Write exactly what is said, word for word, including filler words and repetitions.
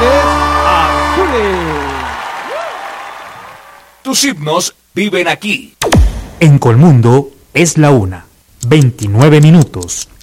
Ángeles Azules. Tus himnos viven aquí. En Colmundo es la una, veintinueve minutos.